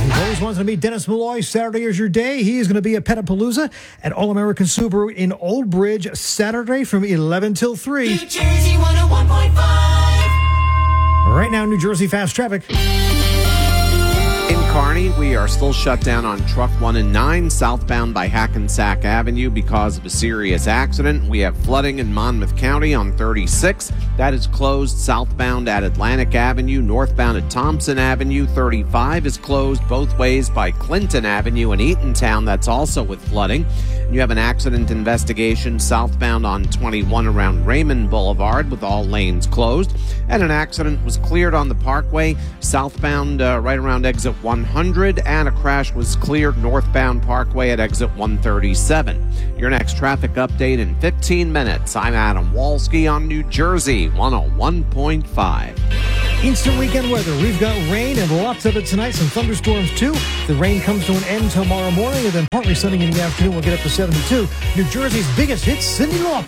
You've always wanted to meet Dennis Malloy. Saturday is your day. He's going to be at Petapalooza at All American Subaru in Old Bridge Saturday from 11 till 3. New Jersey 101.5. Right now, New Jersey Fast Traffic. In Kearney, we are still shut down on Truck 1 and 9 southbound by Hackensack Avenue because of a serious accident. We have flooding in Monmouth County on 36. That is closed southbound at Atlantic Avenue, northbound at Thompson Avenue. 35 is closed both ways by Clinton Avenue in Eatontown. That's also with flooding. You have an accident investigation southbound on 21 around Raymond Boulevard with all lanes closed. And an accident was cleared on the Parkway southbound right around exit 100, and a crash was cleared northbound Parkway at exit 137. Your next traffic update in 15 minutes. I'm Adam Walski on New Jersey 101.5. Instant weekend weather. We've got rain and lots of it tonight. Some thunderstorms, too. The rain comes to an end tomorrow morning, and then partly sunny in the afternoon. We'll get up to 72. New Jersey's biggest hits, Cyndi Lauper.